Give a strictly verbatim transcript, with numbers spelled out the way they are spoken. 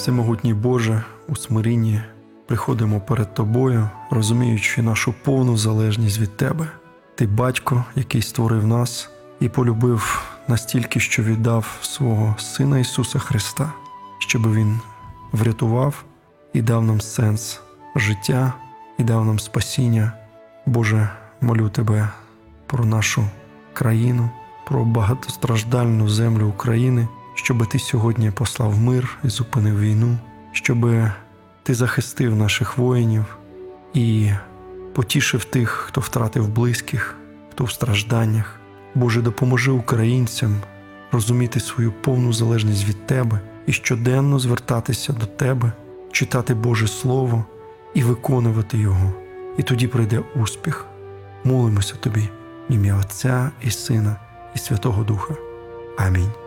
Всемогутній Боже, у смирінні приходимо перед Тобою, розуміючи нашу повну залежність від Тебе. Ти батько, який створив нас і полюбив настільки, що віддав свого Сина Ісуса Христа, щоб Він врятував і дав нам сенс життя, і дав нам спасіння. Боже, молю Тебе про нашу країну, про багатостраждальну землю України, щоб Ти сьогодні послав мир і зупинив війну, щоб Ти захистив наших воїнів і потішив тих, хто втратив близьких, хто в стражданнях. Боже, допоможи українцям розуміти свою повну залежність від Тебе і щоденно звертатися до Тебе, читати Боже Слово і виконувати його. І тоді прийде успіх. Молимося Тобі в ім'я Отця і Сина і Святого Духа. Амінь.